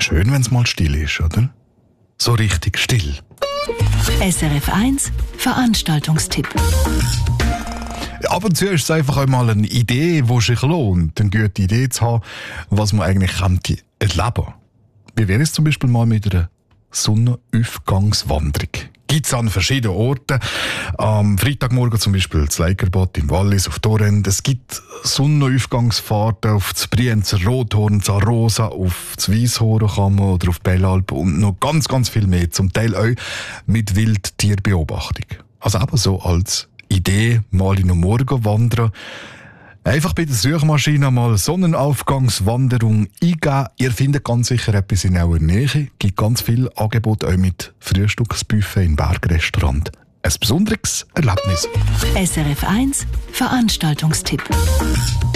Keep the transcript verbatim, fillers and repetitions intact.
Schön, wenn es mal still ist, oder? So richtig still. S R F eins Veranstaltungstipp. Ab und zu ist es einfach einmal eine Idee, die sich lohnt, eine gute Idee zu haben, was man eigentlich könnte erleben. Wie wäre es zum Beispiel mal mit einer Sonnenaufgangswanderung? Gibt es an verschiedenen Orten. Am Freitagmorgen zum Beispiel das Leikerbad im Wallis auf Torrent. Es gibt Sonnenaufgangsfahrten auf das Brienzer Rothorn, Zarosa, auf das Weisshornkammer oder auf Bellalp und noch ganz, ganz viel mehr. Zum Teil auch mit Wildtierbeobachtung. Also eben so als Idee, mal in den Morgen wandern. Einfach bei der Suchmaschine mal Sonnenaufgangswanderung eingeben. Ihr findet ganz sicher etwas in eurer Nähe. Es gibt ganz viele Angebote, auch mit Frühstücksbuffet im Bergrestaurant. Ein besonderes Erlebnis. S R F eins Veranstaltungstipp.